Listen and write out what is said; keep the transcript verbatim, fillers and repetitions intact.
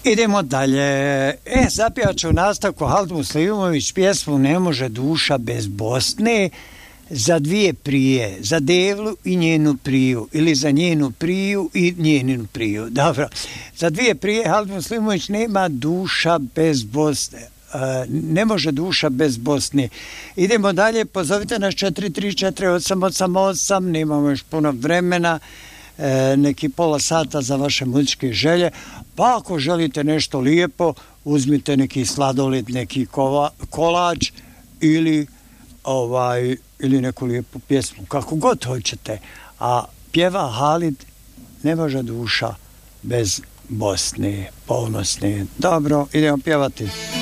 Idemo dalje. E, zapjevat ću u nastavku Halid Muslimović pjesmu Ne može duša bez Bosne, za dvije prije, za Devlu i njenu priju, ili za njenu priju i njeninu priju. Dobro, za dvije prije Halid Muslimović nema duša bez Bosne. Uh, ne može duša bez Bosne. Idemo dalje, pozovite nas četiri tri četiri osam osam osam, nemamo još puno vremena, e, neki pola sata za vaše muzičke želje, pa ako želite nešto lijepo, uzmite neki sladoled, neki kova, kolač ili ovaj ili neku lijepu pjesmu, kako god hoćete, a pjeva Halid Ne može duša bez Bosne, ponosne. Dobro, idemo pjevati.